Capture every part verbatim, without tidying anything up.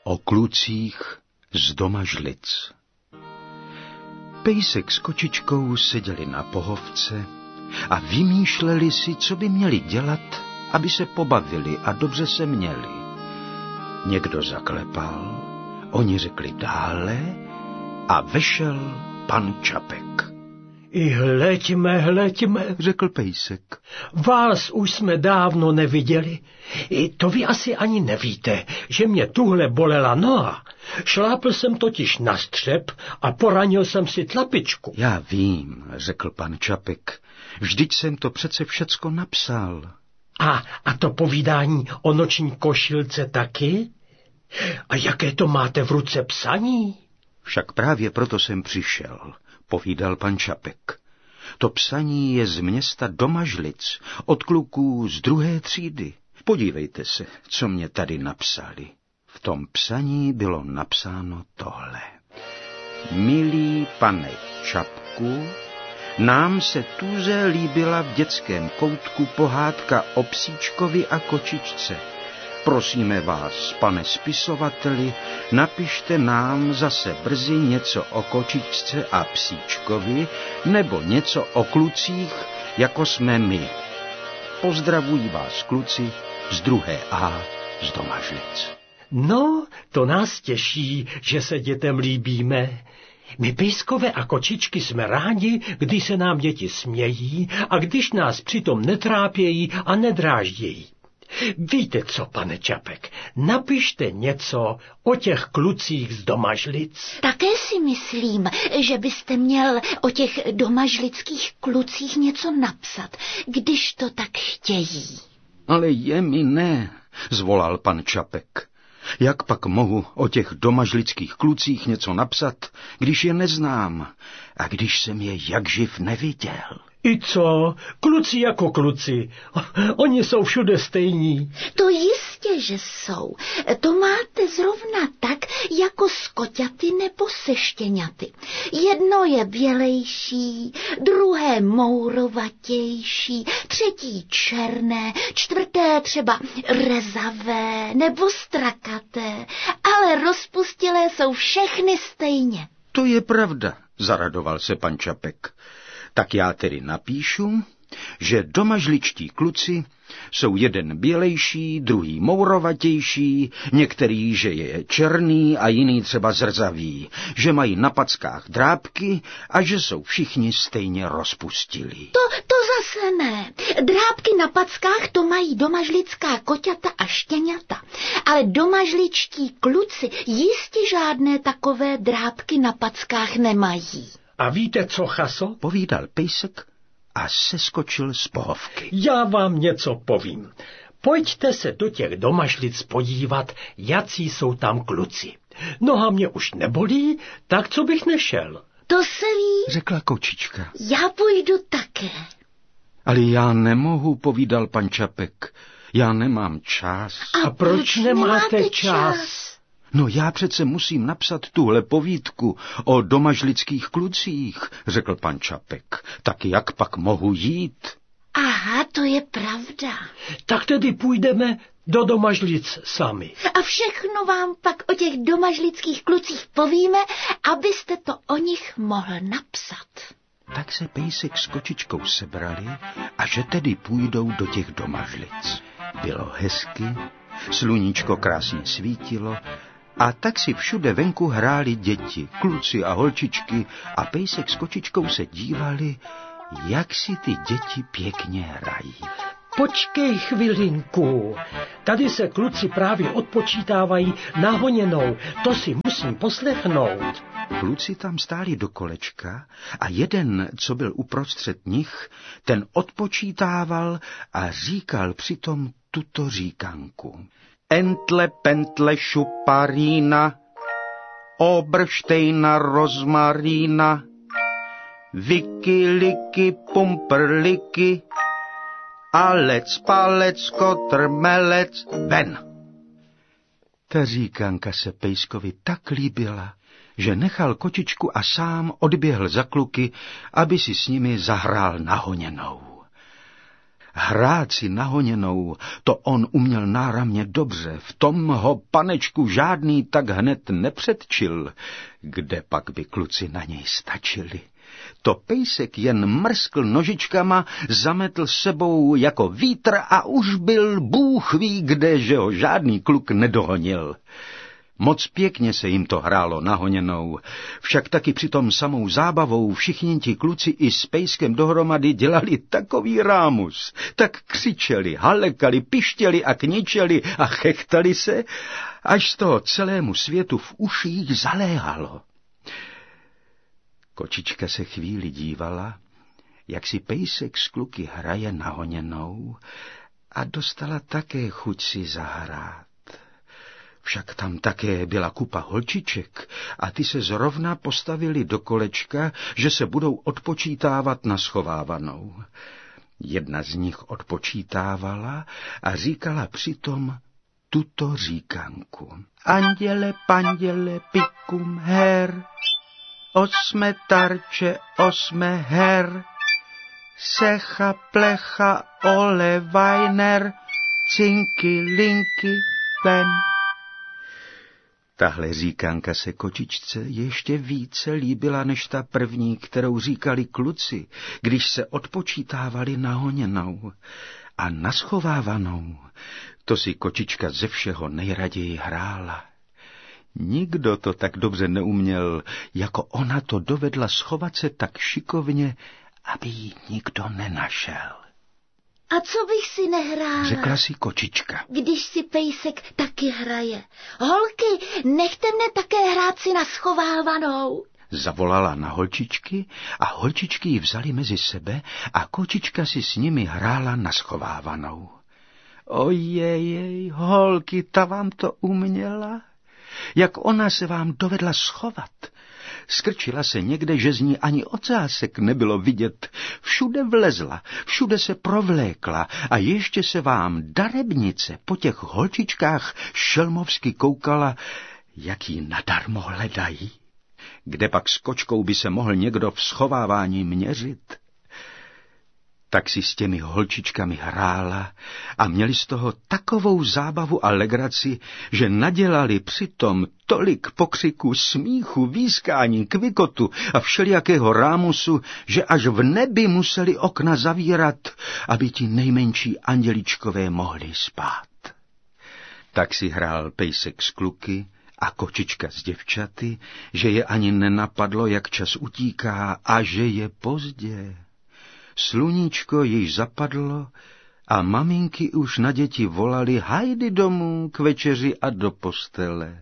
O klucích z Domažlic. Pejsek s kočičkou seděli na pohovce a vymýšleli si, co by měli dělat, aby se pobavili a dobře se měli. Někdo zaklepal, oni řekli dále a vešel pan Čapek. I hleďme, hleďme, řekl pejsek. Vás už jsme dávno neviděli. I to vy asi ani nevíte, že mě tuhle bolela noha. Šlápl jsem totiž na střep a poranil jsem si tlapičku. Já vím, řekl pan Čapek. Vždyť jsem to přece všecko napsal. A, a to povídání o noční košilce taky? A jaké to máte v ruce psaní? Však právě proto jsem přišel, povídal pan Čapek. To psaní je z města Domažlic, od kluků z druhé třídy. Podívejte se, co mě tady napsali. V tom psaní bylo napsáno tohle. Milý pane Čapku, nám se tuze líbila v dětském koutku pohádka o psíčkovi a kočičce. Prosíme vás, pane spisovateli, napište nám zase brzy něco o kočičce a psíčkovi, nebo něco o klucích, jako jsme my. Pozdravují vás kluci z druhé A z Domažlic. No, to nás těší, že se dětem líbíme. My pejskové a kočičky jsme rádi, když se nám děti smějí a když nás přitom netrápějí a nedráždějí. Víte co, pane Čapek, napište něco o těch klucích z Domažlic. Také si myslím, že byste měl o těch domažlických klucích něco napsat, když to tak chtějí. Ale je mi ne, zvolal pan Čapek. Jak pak mohu o těch domažlických klucích něco napsat, když je neznám a když jsem je jakživ neviděl? I co? Kluci jako kluci. Oni jsou všude stejní. To jistě, že jsou. To máte zrovna tak, jako s koťaty nebo se štěňaty. Jedno je bělejší, druhé mourovatější, třetí černé, čtvrté třeba rezavé nebo strakaté, ale rozpustilé jsou všechny stejně. To je pravda, zaradoval se pan Čapek. Tak já tedy napíšu, že domažličtí kluci jsou jeden bělejší, druhý mourovatější, některý, že je černý a jiný třeba zrzavý, že mají na packách drápky a že jsou všichni stejně rozpustilí. To, to zase ne. Drápky na packách to mají domažlická koťata a štěňata, ale domažličtí kluci jistě žádné takové drápky na packách nemají. A víte co, Chaso? Povídal pejsek a seskočil z pohovky. Já vám něco povím. Pojďte se do těch Domažlic podívat, jací jsou tam kluci. Noha mě už nebolí, tak co bych nešel? To se ví, řekla kočička. Já půjdu také. Ale já nemohu, povídal pan Čapek. Já nemám čas. A, A proč, proč nemáte, nemáte čas? čas? No já přece musím napsat tuhle povídku o domažlických klucích, řekl pan Čapek. Tak jak pak mohu jít? Aha, to je pravda. Tak tedy půjdeme do Domažlic sami. A všechno vám pak o těch domažlických klucích povíme, abyste to o nich mohl napsat. Tak se pejsek s kočičkou sebrali a že tedy půjdou do těch Domažlic. Bylo hezky, sluníčko krásně svítilo, a tak si všude venku hráli děti, kluci a holčičky a pejsek s kočičkou se dívali, jak si ty děti pěkně hrají. Počkej chvilinku, tady se kluci právě odpočítávají nahoněnou, to si musím poslechnout. Kluci tam stáli do kolečka a jeden, co byl uprostřed nich, ten odpočítával a říkal přitom tuto říkanku. Entle, pentle, šuparína, obrštejna, rozmarína, viky, liky, pumprliky, alec, palec, kotr, melec, ven. Ta říkanka se pejskovi tak líbila, že nechal kočičku a sám odběhl za kluky, aby si s nimi zahrál nahoněnou. Hrát si na honěnou, to on uměl náramně dobře, v tom ho panečku žádný tak hned nepředčil, kde pak by kluci na něj stačili. To pejsek jen mrskl nožičkama, zametl sebou jako vítr a už byl Bůh ví kde, že ho žádný kluk nedohonil. Moc pěkně se jim to hrálo nahoněnou, však taky přitom samou zábavou všichni ti kluci i s pejskem dohromady dělali takový rámus, tak křičeli, halekali, pištěli a kničeli a chechtali se, až z toho celému světu v uších zaléhalo. Kočička se chvíli dívala, jak si pejsek s kluky hraje nahoněnou a dostala také chuť si zahrát. Však tam také byla kupa holčiček a ty se zrovna postavili do kolečka, že se budou odpočítávat na schovávanou. Jedna z nich odpočítávala a říkala přitom tuto říkanku. Anděle, panděle, pikum, her, osme tarče, osme her, secha, plecha, ole, vajner, cinky, linky, ven. Tahle říkanka se kočičce ještě více líbila než ta první, kterou říkali kluci, když se odpočítávali na honěnou a na schovávanou. To si kočička ze všeho nejraději hrála. Nikdo to tak dobře neuměl, jako ona to dovedla schovat se tak šikovně, aby ji nikdo nenašel. A co bych si nehrála? Řekla si kočička. Když si pejsek taky hraje. Holky, nechte mne také hrát si na schovávanou. Zavolala na holčičky a holčičky ji vzali mezi sebe a kočička si s nimi hrála na schovávanou. Ojejej, holky, ta vám to uměla? Jak ona se vám dovedla schovat? Skrčila se někde, že z ní ani ocásek nebylo vidět. Všude vlezla, všude se provlékla a ještě se vám darebnice po těch holčičkách šelmovsky koukala, jak ji nadarmo hledají. Kde pak s kočkou by se mohl někdo v schovávání měřit? Tak si s těmi holčičkami hrála a měli z toho takovou zábavu a legraci, že nadělali přitom tolik pokřiku, smíchu, výskání, kvikotu a všelijakého rámusu, že až v nebi museli okna zavírat, aby ti nejmenší anděličkové mohli spát. Tak si hrál pejsek s kluky a kočička s děvčaty, že je ani nenapadlo, jak čas utíká a že je pozdě. Sluníčko již zapadlo a maminky už na děti volali hajdy domů k večeři a do postele.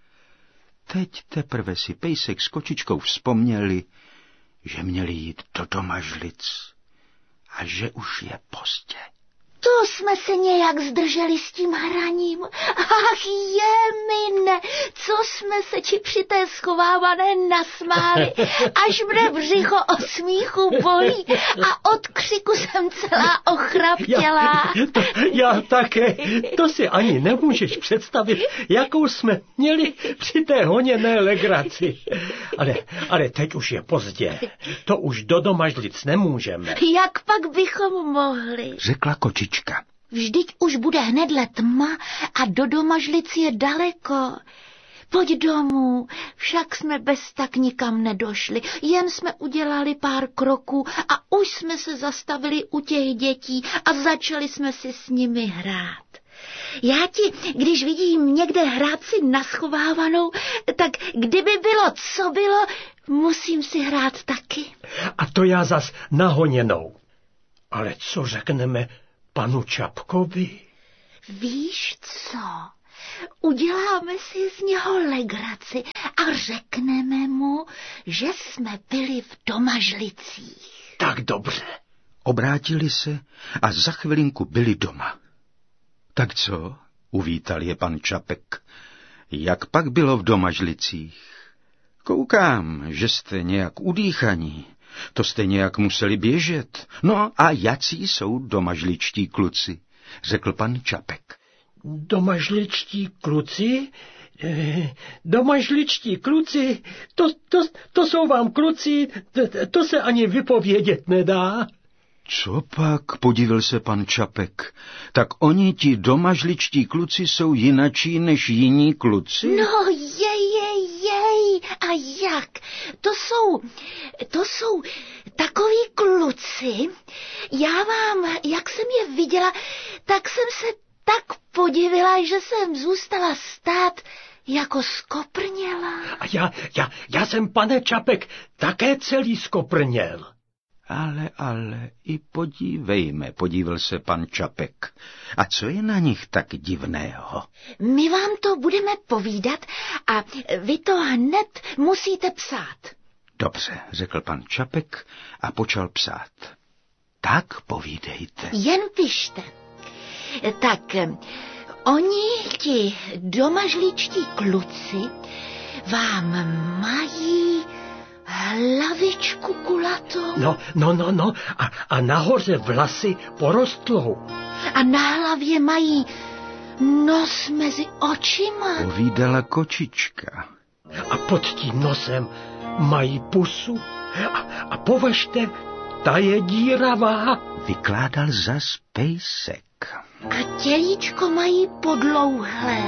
Teď teprve si pejsek s kočičkou vzpomněli, že měli jít do Domažlic a že už je pozdě. To jsme se nějak zdrželi s tím hraním. Ach, jemine, co jsme se ti při té schovávané nasmáli, až mne břicho od smíchu bolí a od křiku jsem celá ochraptělá. Já, to, já také, to si ani nemůžeš představit, jakou jsme měli při té honěné legraci. Ale, ale teď už je pozdě, to už do Domažlic nemůžeme. Jak pak bychom mohli? Řekla kočička. Vždyť už bude hnedle tma a do Domažlic je daleko. Pojď domů, však jsme bez tak nikam nedošli, jen jsme udělali pár kroků a už jsme se zastavili u těch dětí a začali jsme si s nimi hrát. Já ti, když vidím někde hrát si na schovávanou, tak kdyby bylo, co bylo, musím si hrát taky. A to já zas nahoněnou. Ale co řekneme panu Čapkovi? Víš co? Uděláme si z něho legraci a řekneme mu, že jsme byli v Domažlicích. Tak dobře. Obrátili se a za chvilinku byli doma. Tak co? Uvítal je pan Čapek. Jak pak bylo v Domažlicích? Koukám, že jste nějak udýchaní. To jste nějak museli běžet. No a jací jsou domažličtí kluci, řekl pan Čapek. Domažličtí kluci? Eh, domažličtí kluci? To, to, to jsou vám kluci, to, to se ani vypovědět nedá. Co pak, podivil se pan Čapek, tak oni ti domažličtí kluci jsou jinačí než jiní kluci? No jej, jej, jej, a jak? To jsou, to jsou takoví kluci, já vám, jak jsem je viděla, tak jsem se tak podivila, že jsem zůstala stát jako skoprněla. A já, já, já jsem, pane Čapek, také celý skoprněl. Ale, ale, i podívejme, podíval se pan Čapek. A co je na nich tak divného? My vám to budeme povídat a vy to hned musíte psát. Dobře, řekl pan Čapek a počal psát. Tak povídejte. Jen pište. Tak, oni, ti domažličtí kluci, vám mají hlavičku kulatou. No, no, no, no, a, a nahoře vlasy porostlou. A na hlavě mají nos mezi očima. Povídala kočička. A pod tím nosem mají pusu. A, a považte, ta je díravá. Vykládal zas pejsek. A tělíčko mají podlouhlé.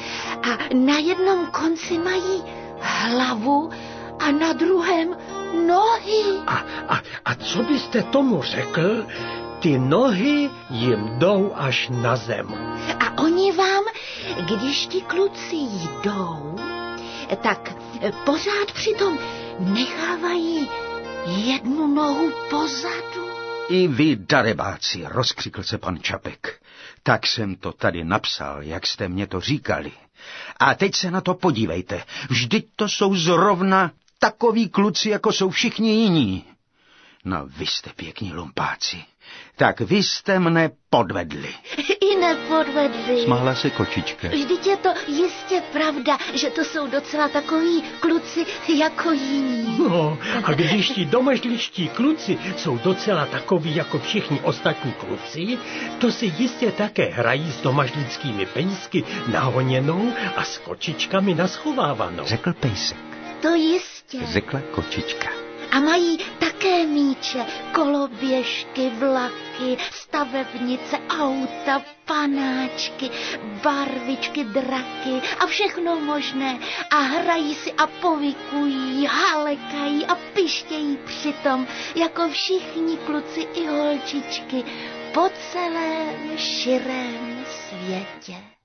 A na jednom konci mají hlavu a na druhém nohy. A, a, a co byste tomu řekl? Ty nohy jim jdou až na zem. A oni vám, když ti kluci jdou, tak pořád přitom nechávají jednu nohu pozadu. I vy, darebáci, rozkřikl se pan Čapek. Tak jsem to tady napsal, jak jste mě to říkali. A teď se na to podívejte. Vždyť to jsou zrovna takoví kluci, jako jsou všichni jiní. No, vy jste pěkní lumpáci. Tak vy jste mne podvedli. I nepodvedli. Smála se kočička. Vždyť je to jistě pravda, že to jsou docela takoví kluci jako jiní. No, a když ti domažličtí kluci jsou docela takoví jako všichni ostatní kluci, to si jistě také hrají s domažlickými pejsky nahoněnou a s kočičkami naschovávanou. Řekl pejsek. To jistě. Řekla kočička. A mají také míče, koloběžky, vlaky, stavebnice, auta, panáčky, barvičky, draky a všechno možné. A hrají si a povykují, halekají a pištějí přitom, jako všichni kluci i holčičky po celém širém světě.